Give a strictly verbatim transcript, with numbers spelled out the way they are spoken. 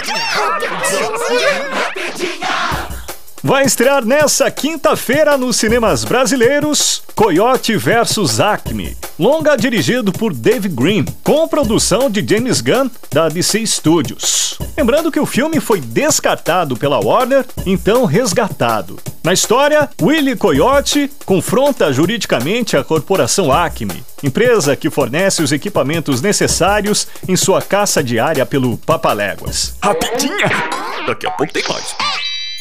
Vai estrear nessa quinta-feira nos cinemas brasileiros Coyote versus Acme, longa dirigido por Dave Green, com produção de James Gunn da D C Studios. Lembrando que o filme foi descartado pela Warner, então resgatado. Na história, Wile Coyote confronta juridicamente a corporação Acme, empresa que fornece os equipamentos necessários em sua caça diária pelo Papaléguas. Rapidinha! Daqui a pouco tem mais.